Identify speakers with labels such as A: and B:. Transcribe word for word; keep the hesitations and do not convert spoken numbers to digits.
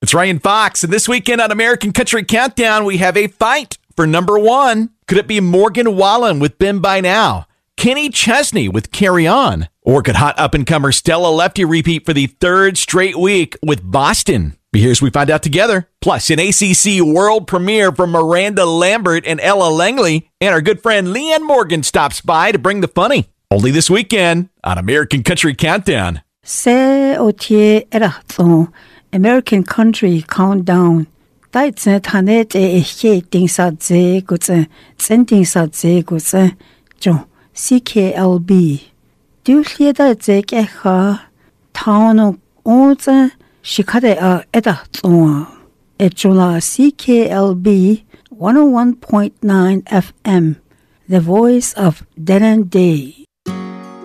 A: It's Ryan Fox, and this weekend on American Country Countdown, we have a fight for number one. Could it be Morgan Wallen with Been By Now? Kenny Chesney with Carry On? Or could hot up-and-comer Stella Lefty repeat for the third straight week with Boston? Be here as we find out together. Plus, an A C C world premiere from Miranda Lambert and Ella Langley. And our good friend Leanne Morgan stops by to bring the funny. Only this weekend on American Country Countdown.
B: Se otie erachton American Country Countdown. Daitsen tanet e he ding sa ze gutsen sending sa ze gutsen jo C K L B. Du lieda ze ke ha town onzen shikade a erachton. Ejula C K L B one oh one point nine F M. The voice of Dead and Day.